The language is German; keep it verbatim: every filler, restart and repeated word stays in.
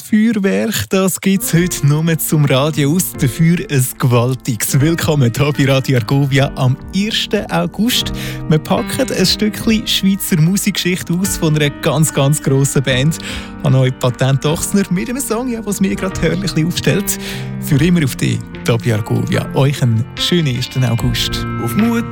Feuerwerk, das gibt es heute nur zum Radio aus. Dafür ein gewaltiges Willkommen hier bei Radio Argovia am ersten August. Wir packen ein Stückchen Schweizer Musikgeschichte aus von einer ganz, ganz grossen Band. Hanoi Patent Ochsner mit einem Song, ja, was mir gerade herrlich aufstellt. Für immer auf dich, hier bei Argovia. Euch einen schönen ersten August. Auf Mut